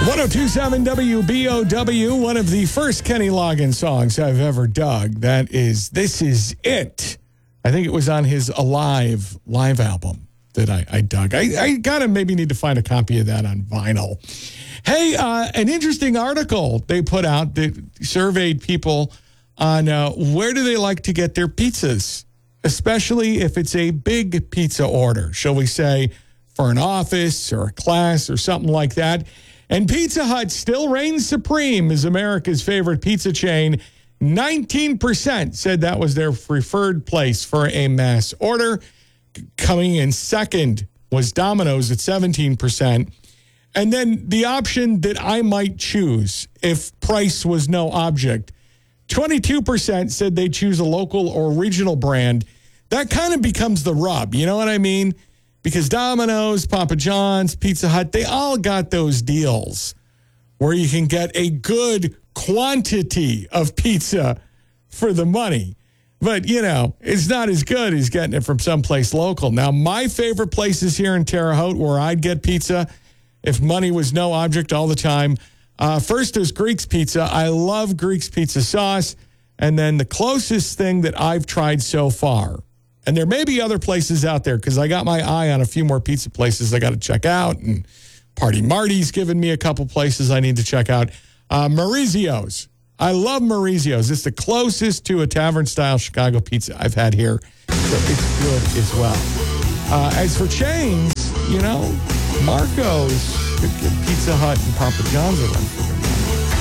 1027 WBOW, one of the first Kenny Loggins songs I've ever dug. That is This Is It. I think it was on his Alive live album that I dug. I gotta maybe need to find a copy of that on vinyl. Hey, an interesting article they put out that surveyed people on where do they like to get their pizzas, especially if it's a big pizza order, shall we say, for an office or a class or something like that. And Pizza Hut still reigns supreme as America's favorite pizza chain. 19% said that was their preferred place for a mass order. Coming in second was Domino's at 17%. And then the option that I might choose if price was no object, 22% said they choose a local or regional brand. That kind of becomes the rub, you know what I mean? Because Domino's, Papa John's, Pizza Hut, they all got those deals where you can get a good quantity of pizza for the money. But, you know, it's not as good as getting it from someplace local. Now, my favorite places here in Terre Haute where I'd get pizza if money was no object all the time. First, there's Greek's Pizza. I love Greek's Pizza sauce. And then the closest thing that I've tried so far, and there may be other places out there because I got my eye on a few more pizza places I got to check out. And Party Marty's given me a couple places I need to check out. Maurizio's. I love Maurizio's. It's the closest to a tavern-style Chicago pizza I've had here. So it's good as well. As for chains, you know, Marco's could give Pizza Hut and Papa John's a run for their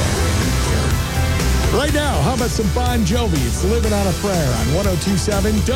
money. Right now, how about some Bon Jovi? It's Living on a Prayer on 1027